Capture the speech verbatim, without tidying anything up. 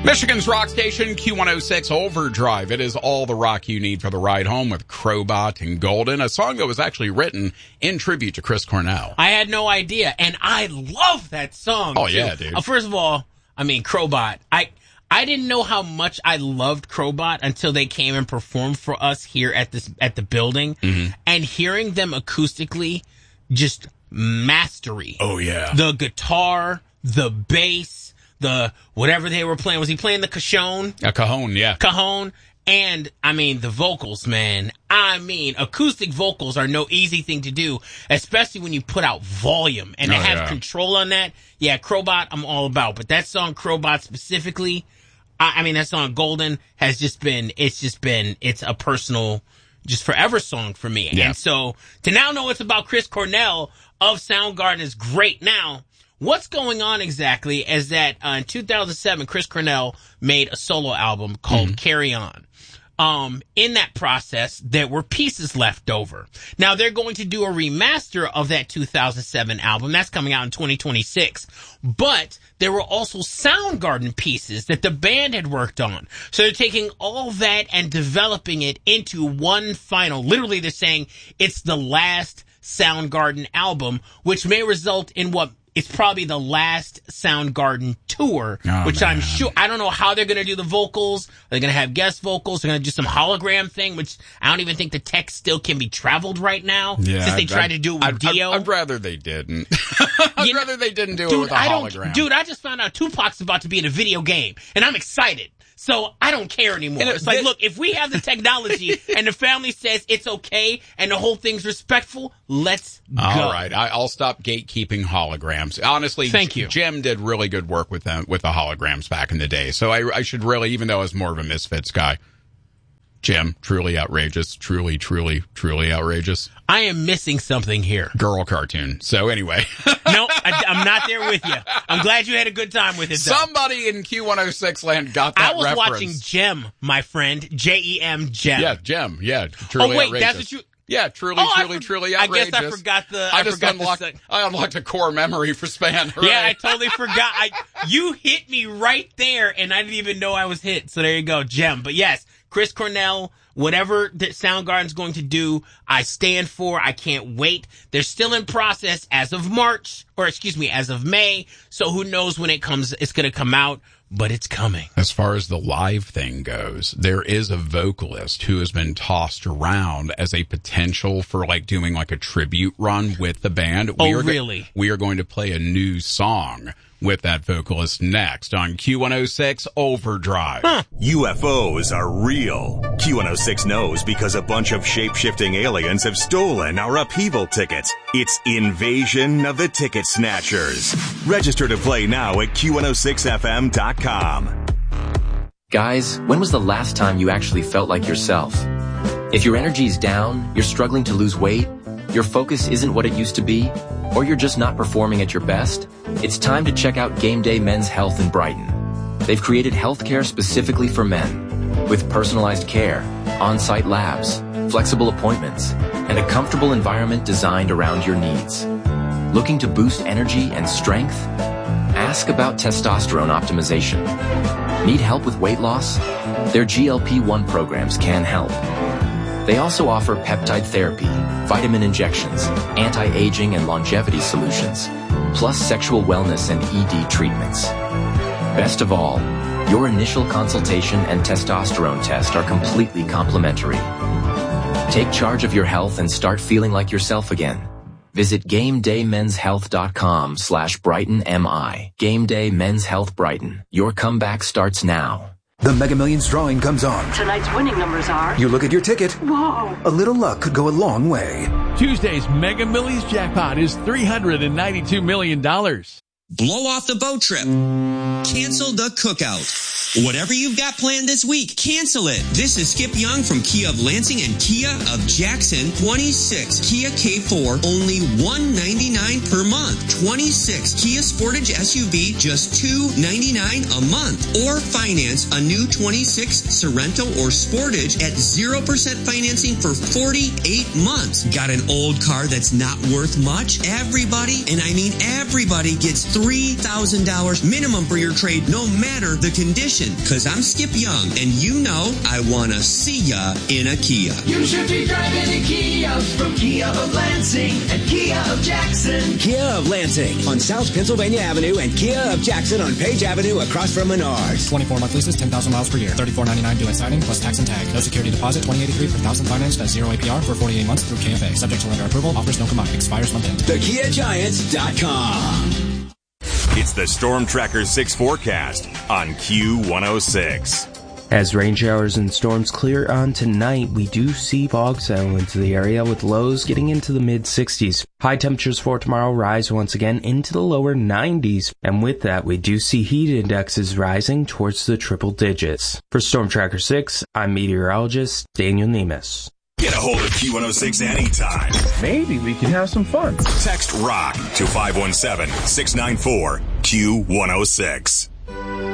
Michigan's rock station, Q one oh six Overdrive. It is all the rock you need for the ride home with Crobot and Golden, a song that was actually written in tribute to Chris Cornell. I had no idea, and I love that song. Oh, too. yeah, dude. Uh, first of all, I mean, Crobot. I I didn't know how much I loved Crobot until they came and performed for us here at this at the building, mm-hmm. and hearing them acoustically, just mastery. Oh, yeah. The guitar, the bass. The whatever they were playing. Was he playing the cajon? A cajon, yeah. Cajon. And, I mean, the vocals, man. I mean, acoustic vocals are no easy thing to do, especially when you put out volume. And to oh, have yeah. control on that, yeah, Crobot, I'm all about. But that song, Crobot specifically, I, I mean, that song, Golden, has just been, it's just been, it's a personal, just forever song for me. Yeah. And so, to now know it's about Chris Cornell of Soundgarden is great. Now, what's going on exactly is that uh, in two thousand seven, Chris Cornell made a solo album called mm-hmm. Carry On. Um, in that process, there were pieces left over. Now, they're going to do a remaster of that two thousand seven album. That's coming out in twenty twenty-six. But there were also Soundgarden pieces that the band had worked on. So they're taking all that and developing it into one final. Literally, they're saying it's the last Soundgarden album, which may result in what it's probably the last Soundgarden tour, oh, which man. I'm sure, I don't know how they're going to do the vocals. They're going to have guest vocals. They're going to do some hologram thing, which I don't even think the text still can be traveled right now. Yeah, since they I'd, tried to do it with I'd, Dio. I'd, I'd rather they didn't. I'd you rather know, they didn't do dude, it with a I hologram. Don't, dude, I just found out Tupac's about to be in a video game, and I'm excited. So I don't care anymore. And it's like, look, if we have the technology and the family says it's okay and the whole thing's respectful, let's go. All right. I, I'll stop gatekeeping holograms. Honestly, Thank you. Jim did really good work with them, with the holograms back in the day. So I, I should really, even though I was more of a Misfits guy, Jim, truly outrageous, truly, truly, truly outrageous. I am missing something here. Girl cartoon. So anyway. No, I, I'm not there with you. I'm glad you had a good time with it, though. Somebody in Q one oh six land got that I was reference. watching Gem, my friend. J E M, Gem. Yeah, Gem. Yeah, truly Oh, wait, outrageous. that's what you... Yeah, truly, oh, truly, I, truly outrageous. I guess I forgot the... I, I just forgot unlocked, the, I unlocked a core memory for Span. Hooray. Yeah, I totally forgot. I You hit me right there, and I didn't even know I was hit. So there you go, Gem. But yes, Chris Cornell, whatever that Soundgarden's going to do, I stand for. I can't wait. They're still in process as of March, or excuse me, as of May. So who knows when it comes? It's going to come out, but it's coming. As far as the live thing goes, there is a vocalist who has been tossed around as a potential for like doing like a tribute run with the band. Oh, we are really? Go- we are going to play a new song with that vocalist next on Q one oh six Overdrive. Huh. U F Os are real. Q one oh six knows because a bunch of shape-shifting aliens have stolen our upheaval tickets. It's Invasion of the Ticket Snatchers. Register to play now at Q one oh six F M dot com. Guys, when was the last time you actually felt like yourself? If your energy's down, you're struggling to lose weight, your focus isn't what it used to be, or you're just not performing at your best, it's time to check out Game Day Men's Health in Brighton. They've created healthcare specifically for men, with personalized care, on-site labs, flexible appointments, and a comfortable environment designed around your needs. Looking to boost energy and strength? Ask about testosterone optimization. Need help with weight loss? Their G L P one programs can help. They also offer peptide therapy, vitamin injections, anti-aging and longevity solutions, plus sexual wellness and E D treatments. Best of all, your initial consultation and testosterone test are completely complimentary. Take charge of your health and start feeling like yourself again. Visit GameDayMen'sHealth.com slash BrightonMI. Game Day Men's Health Brighton. Your comeback starts now. The Mega Millions drawing comes on. Tonight's winning numbers are... You look at your ticket. Whoa. A little luck could go a long way. Tuesday's Mega Millions jackpot is three hundred ninety-two million dollars. Blow off the boat trip. Cancel the cookout. Whatever you've got planned this week, cancel it. This is Skip Young from Kia of Lansing and Kia of Jackson. twenty-six Kia K four, only one ninety-nine per month. twenty-six Kia Sportage S U V, just two ninety-nine a month. Or finance a new twenty-six Sorento or Sportage at zero percent financing for forty-eight months. Got an old car that's not worth much? Everybody, and I mean everybody, gets three thousand dollars minimum for your trade, no matter the condition. vacation, because I'm Skip Young, and you know I want to see ya in a Kia. You should be driving a Kia from Kia of Lansing and Kia of Jackson. Kia of Lansing on South Pennsylvania Avenue and Kia of Jackson on Page Avenue across from Menards. twenty-four month leases, ten thousand miles per year. thirty-four ninety-nine due at signing plus tax and tag. No security deposit, twenty eighty-three per thousand financed at zero A P R for forty-eight months through K F A. Subject to lender approval. Offers no combined. Expires month end. the kia giants dot com. It's the Storm Tracker six forecast on Q one oh six. As rain showers and storms clear on tonight, we do see fog settle into the area with lows getting into the mid sixties. High temperatures for tomorrow rise once again into the lower nineties. And with that, we do see heat indexes rising towards the triple digits. For Storm Tracker six, I'm meteorologist Daniel Nemes. Get a hold of Q one oh six anytime. Maybe we can have some fun. Text ROCK to five one seven, six nine four, Q one oh six.